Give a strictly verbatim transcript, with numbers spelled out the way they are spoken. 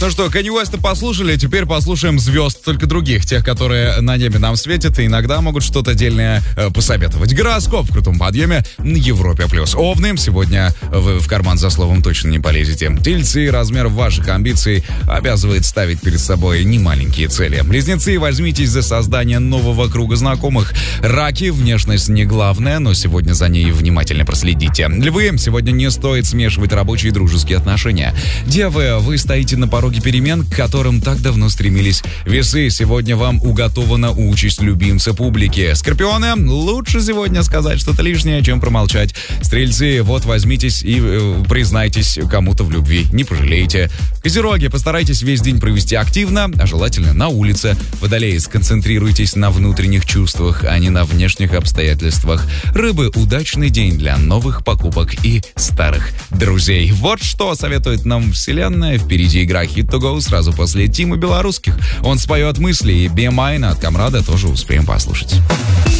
Ну что, Kanye West'а послушали, теперь послушаем звезд, только других, тех, которые на небе нам светят и иногда могут что-то отдельное э, посоветовать. Гороскоп в крутом подъеме на Европе плюс. Овны, сегодня вы в карман за словом точно не полезете. Тельцы, размер ваших амбиций обязывает ставить перед собой немаленькие цели. Близнецы, возьмитесь за создание нового круга знакомых. Раки, внешность не главное, но сегодня за ней внимательно проследите. Львы, сегодня не стоит смешивать рабочие и дружеские отношения. Девы, вы стоите на пороге перемен, к которым так давно стремились. Весы, сегодня вам уготована участь любимца публики. Скорпионы, лучше сегодня сказать что-то лишнее, чем промолчать. Стрельцы, вот возьмитесь и э, признайтесь кому-то в любви, не пожалеете. Козероги, постарайтесь весь день провести активно, а желательно на улице. Водолеи, сконцентрируйтесь на внутренних чувствах, а не на внешних обстоятельствах. Рыбы, удачный день для новых покупок и старых друзей. Вот что советует нам Вселенная. Впереди игра Hit to Go сразу после Тима Белорусских. Он споет мысли, и Be Mine от Камрада тоже успеем послушать.